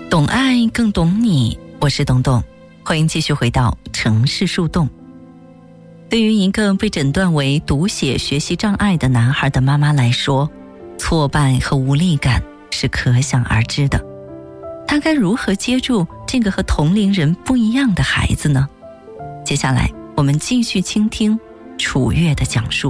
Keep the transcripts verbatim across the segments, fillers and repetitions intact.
懂爱更懂你，我是董董，欢迎继续回到城市树洞。对于一个被诊断为读写学习障碍的男孩的妈妈来说，挫败和无力感是可想而知的。他该如何接住这个和同龄人不一样的孩子呢？接下来我们继续倾听楚月的讲述。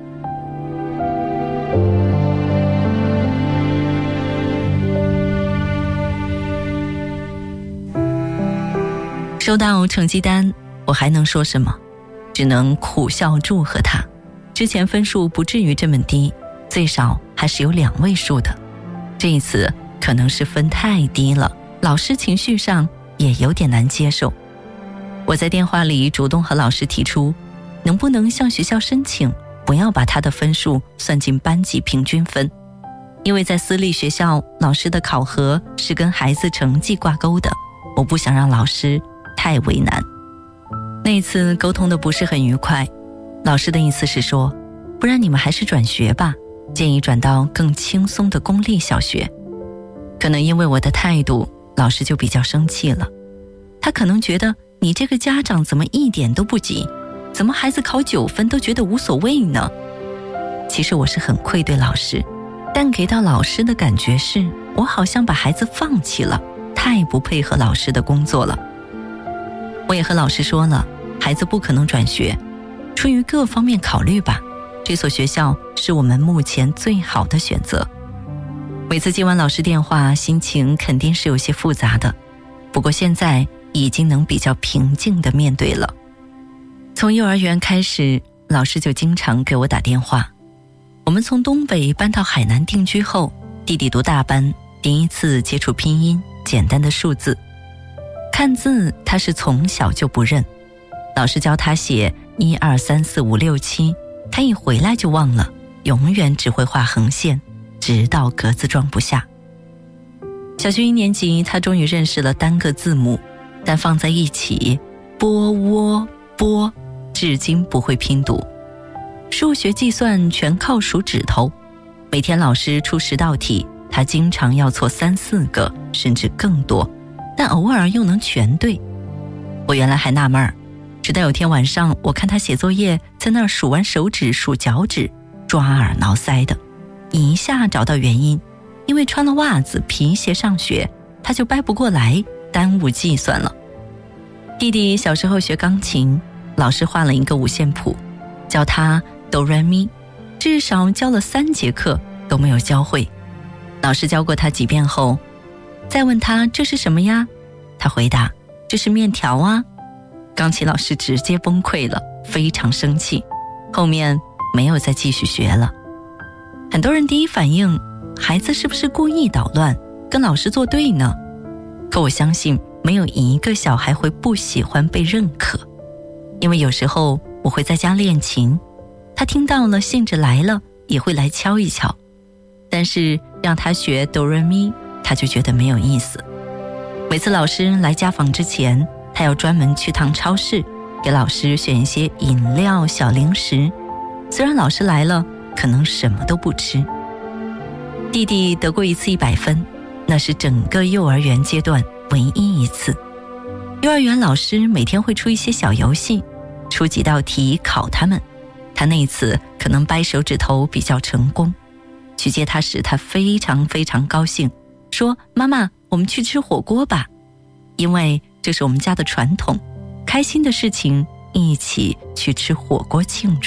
收到成绩单，我还能说什么？只能苦笑祝贺他。之前分数不至于这么低，最少还是有两位数的。这一次可能是分太低了，老师情绪上也有点难接受。我在电话里主动和老师提出，能不能向学校申请，不要把他的分数算进班级平均分。因为在私立学校，老师的考核是跟孩子成绩挂钩的，我不想让老师太为难。那次沟通的不是很愉快，老师的意思是说，不然你们还是转学吧，建议转到更轻松的公立小学。可能因为我的态度，老师就比较生气了。他可能觉得你这个家长怎么一点都不急，怎么孩子考九分都觉得无所谓呢？其实我是很愧对老师，但给到老师的感觉是，我好像把孩子放弃了，太不配合老师的工作了。我也和老师说了，孩子不可能转学，出于各方面考虑吧，这所学校是我们目前最好的选择。每次接完老师电话，心情肯定是有些复杂的，不过现在已经能比较平静地面对了。从幼儿园开始，老师就经常给我打电话。我们从东北搬到海南定居后，弟弟读大班，第一次接触拼音，简单的数字。看字他是从小就不认，老师教他写一二三四五六七，他一回来就忘了，永远只会画横线，直到格子装不下。小学一年级，他终于认识了单个字母，但放在一起，波窝波，至今不会拼读。数学计算全靠数指头，每天老师出十道题，他经常要错三四个，甚至更多，但偶尔又能全对。我原来还纳闷儿，直到有天晚上，我看他写作业，在那儿数完手指数脚趾，抓耳挠腮的，一下找到原因，因为穿了袜子皮鞋上学，他就掰不过来，耽误计算了。弟弟小时候学钢琴，老师画了一个五线谱，教他哆来咪，至少教了三节课都没有教会。老师教过他几遍后，再问他这是什么呀？他回答这是面条啊。钢琴老师直接崩溃了，非常生气，后面没有再继续学了。很多人第一反应，孩子是不是故意捣乱，跟老师作对呢？可我相信没有一个小孩会不喜欢被认可。因为有时候我会在家练琴，他听到了兴致来了，也会来敲一敲，但是让他学哆来咪，他就觉得没有意思。每次老师来家访之前，他要专门去趟超市，给老师选一些饮料小零食，虽然老师来了可能什么都不吃。弟弟得过一次一百分，那是整个幼儿园阶段唯一一次。幼儿园老师每天会出一些小游戏，出几道题考他们，他那次可能掰手指头比较成功。去接他时，他非常非常高兴，说妈妈，我们去吃火锅吧，因为这是我们家的传统，开心的事情一起去吃火锅庆祝。